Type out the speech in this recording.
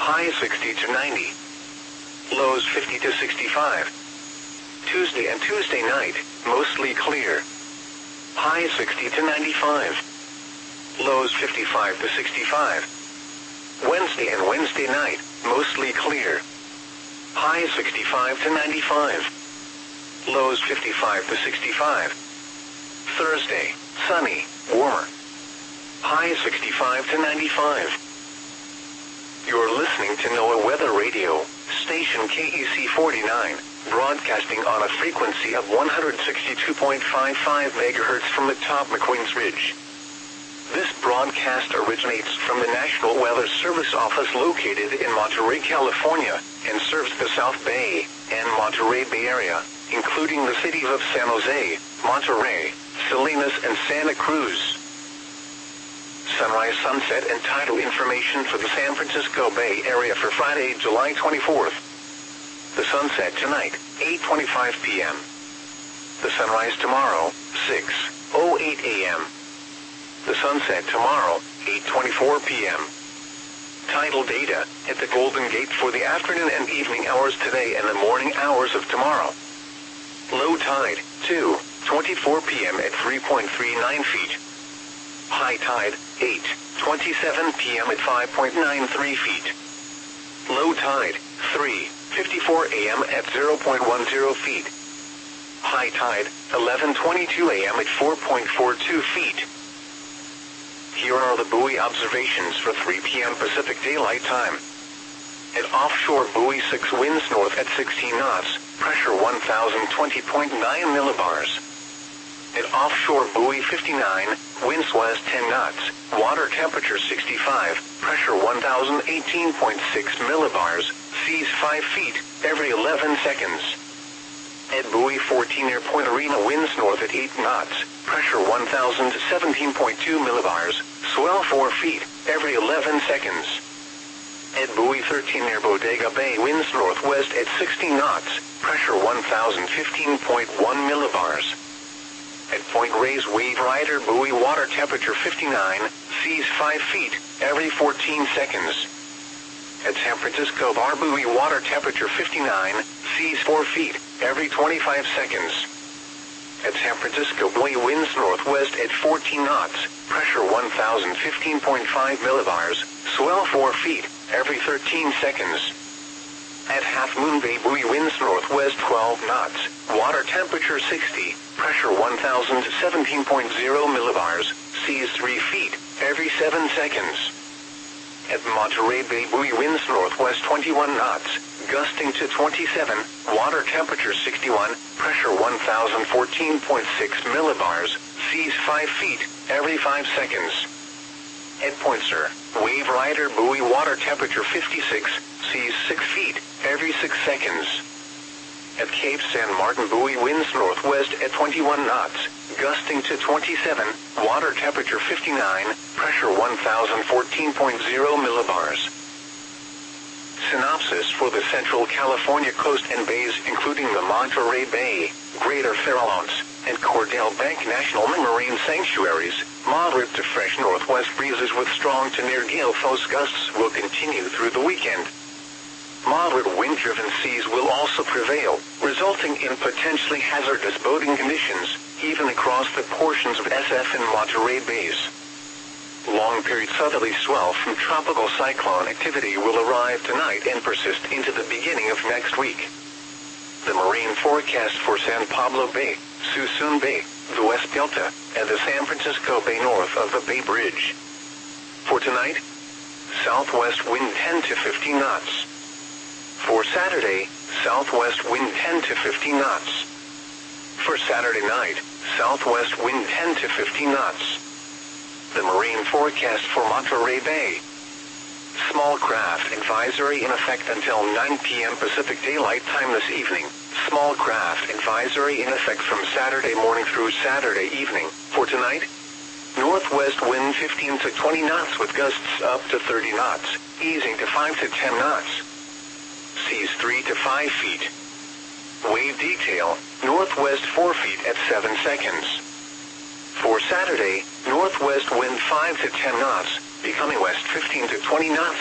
High 60 to 90. Lows 50 to 65. Tuesday and Tuesday night, mostly clear. High 60 to 95. Lows 55 to 65. Wednesday and Wednesday night, mostly clear. High 65 to 95. Lows 55 to 65. Thursday, sunny, warmer. High 65 to 95. You're listening to NOAA Weather Radio, station KEC 49, broadcasting on a frequency of 162.55 MHz from atop McQueen's Ridge. This broadcast originates from the National Weather Service office located in Monterey, California, and serves the South Bay and Monterey Bay area, including the cities of San Jose, Monterey, Salinas, and Santa Cruz. Sunrise, sunset, and tidal information for the San Francisco Bay Area for Friday, July 24th. The sunset tonight, 8:25 p.m. The sunrise tomorrow, 6:08 a.m. The sunset tomorrow, 8:24 p.m. Tidal data at the Golden Gate for the afternoon and evening hours today and the morning hours of tomorrow. Low tide, 2:24 p.m. at 3.39 feet. High tide, 8:27 p.m. at 5.93 feet. Low tide, 3:54 a.m. at 0.10 feet. High tide, 11:22 a.m. at 4.42 feet. Here are the buoy observations for 3 p.m. Pacific Daylight Time. At offshore buoy 6, winds north at 16 knots, pressure 1020.9 millibars. At offshore buoy 59, winds west 10 knots, water temperature 65, pressure 1018.6 millibars, seas 5 feet, every 11 seconds. At buoy 14 near Point Arena, winds north at 8 knots, pressure 1017.2 millibars, swell 4 feet, every 11 seconds. At buoy 13 near Bodega Bay, winds northwest at 16 knots, pressure 1015.1 millibars. At Point Reyes Wave Rider buoy, water temperature 59, seas 5 feet, every 14 seconds. At San Francisco Bar buoy, water temperature 59, seas 4 feet, every 25 seconds. At San Francisco buoy, winds northwest at 14 knots, pressure 1015.5 millibars, swell 4 feet, every 13 seconds. At Half Moon Bay buoy, winds northwest 12 knots, water temperature 60, pressure 1017.0 millibars, seas 3 feet, every 7 seconds. At Monterey Bay buoy, winds northwest 21 knots, gusting to 27, water temperature 61, pressure 1014.6 millibars, seas 5 feet, every 5 seconds. At Point Sur, Wave Rider buoy, water temperature 56, seas 6 feet, every 6 seconds. At Cape San Martin buoy, winds northwest at 21 knots, gusting to 27, water temperature 59, pressure 1014.0 millibars. Synopsis for the Central California coast and bays, including the Monterey Bay, Greater Farallones, and Cordell Bank National Marine Sanctuaries. Moderate to fresh northwest breezes with strong to near gale force gusts will continue through the weekend. Moderate wind-driven seas will also prevail, resulting in potentially hazardous boating conditions, even across the portions of SF and Monterey Bays. Long-period southerly swell from tropical cyclone activity will arrive tonight and persist into the beginning of next week. The marine forecast for San Pablo Bay, Suisun Bay, the West Delta, and the San Francisco Bay north of the Bay Bridge. For tonight, southwest wind 10 to 15 knots. For Saturday, southwest wind 10 to 15 knots. For Saturday night, southwest wind 10 to 15 knots. The marine forecast for Monterey Bay. Small craft advisory in effect until 9 p.m. Pacific Daylight Time this evening. Small craft advisory in effect from Saturday morning through Saturday evening. For tonight, northwest wind 15 to 20 knots with gusts up to 30 knots, easing to 5 to 10 knots. Seas 3 to 5 feet. Wave detail, northwest 4 feet at 7 seconds. For Saturday, northwest wind 5 to 10 knots, becoming west 15 to 20 knots